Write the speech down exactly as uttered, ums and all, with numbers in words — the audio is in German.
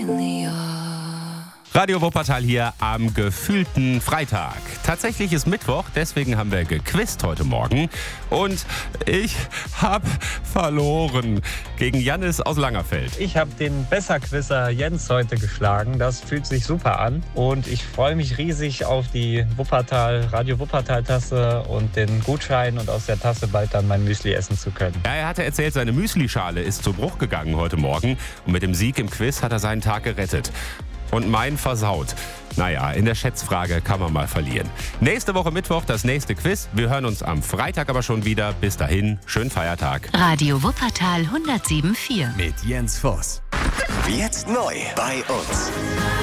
Radio Wuppertal hier am gefühlten Freitag. Tatsächlich ist Mittwoch, deswegen haben wir gequizt heute Morgen. Und ich habe verloren gegen Jannis aus Langerfeld. Ich habe den Besserquisser Jens heute geschlagen. Das fühlt sich super an. Und ich freue mich riesig auf die Wuppertal, Radio Wuppertal-Tasse und den Gutschein und aus der Tasse bald dann mein Müsli essen zu können. Ja, er hatte erzählt, seine Müslischale ist zu Bruch gegangen heute Morgen. Und mit dem Sieg im Quiz hat er seinen Tag gerettet. Und mein versaut. Naja, in der Schätzfrage kann man mal verlieren. Nächste Woche Mittwoch das nächste Quiz. Wir hören uns am Freitag aber schon wieder. Bis dahin, schönen Feiertag. Radio Wuppertal hundertsieben Komma vier. Mit Jens Voss. Jetzt neu bei uns.